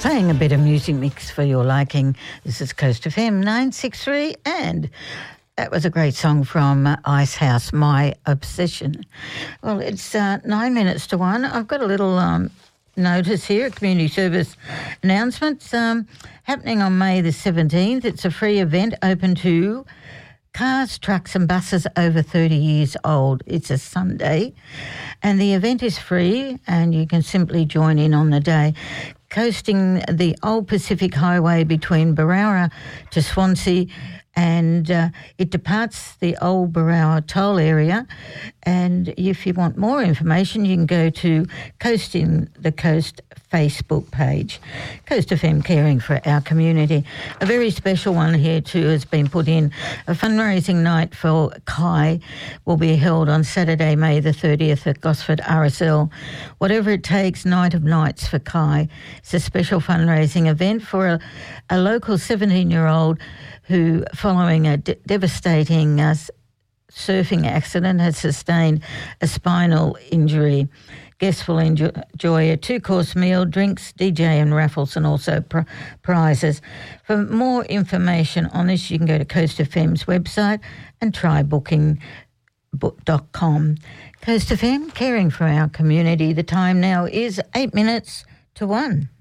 Playing a bit of music mix for your liking. This is Coast FM 963, and that was a great song from Icehouse, My Obsession. Well, it's 9 minutes to 1. I've got a little notice here, a community service announcement. Happening on May the 17th. It's a free event open to cars, trucks and buses over 30 years old. It's a Sunday and the event is free and you can simply join in on the day. Coasting the Old Pacific Highway between Berowra to Swansea, and it departs the Old Berowra toll area. And if you want more information, you can go to Coasting the Coast Facebook page. Coast FM, caring for our community. A very special one here too has been put in. A fundraising night for Kai will be held on Saturday, May the 30th at Gosford RSL. Whatever it takes, night of nights for Kai. It's a special fundraising event for a local 17-year-old who, following a devastating surfing accident, has sustained a spinal injury. Guests will enjoy a 2-course meal, drinks, DJ and raffles, and also prizes. For more information on this, you can go to Coast FM's website and try booking.com. Coast FM, caring for our community. The time now is 8 minutes to 1.